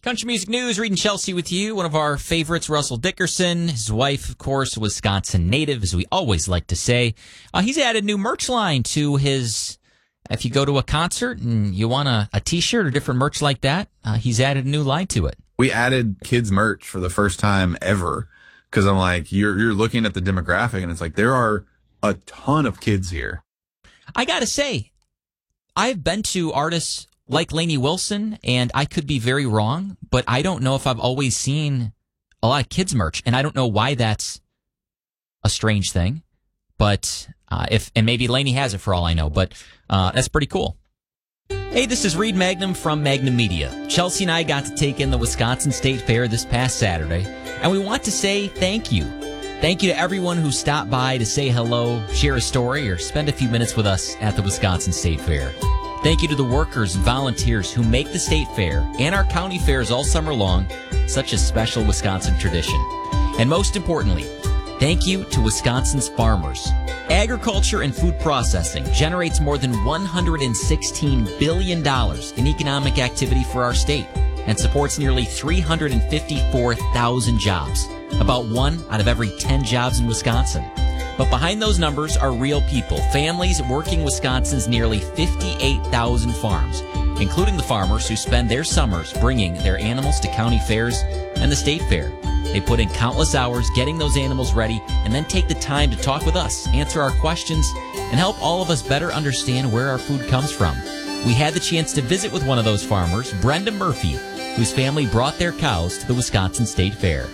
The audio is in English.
Country Music News, reading Chelsea with you. One of our favorites, Russell Dickerson. His wife, of course, a Wisconsin native, as we always like to say. He's added new merch line to his... If you go to a concert and you want a T-shirt or different merch like that, he's added a new line to it. We added kids merch for the first time ever because I'm like, you're looking at the demographic and it's like there are a ton of kids here. I got to say, I've been to artists like Lainey Wilson, and I could be very wrong, but I don't know if I've always seen a lot of kids merch, and I don't know why that's a strange thing. But and maybe Lainey has it for all I know, but that's pretty cool. Hey, this is Reed Magnum from Magnum Media. Chelsea and I got to take in the Wisconsin State Fair this past Saturday, and we want to say thank you. Thank you to everyone who stopped by to say hello, share a story, or spend a few minutes with us at the Wisconsin State Fair. Thank you to the workers and volunteers who make the State Fair and our county fairs all summer long such a special Wisconsin tradition. And most importantly, thank you to Wisconsin's farmers. Agriculture and food processing generates more than $116 billion in economic activity for our state and supports nearly 354,000 jobs, about 1 out of every 10 jobs in Wisconsin. But behind those numbers are real people, families working Wisconsin's nearly 58,000 farms, including the farmers who spend their summers bringing their animals to county fairs and the state fair. They put in countless hours getting those animals ready and then take the time to talk with us, answer our questions, and help all of us better understand where our food comes from. We had the chance to visit with one of those farmers, Brenda Murphy, whose family brought their cows to the Wisconsin State Fair.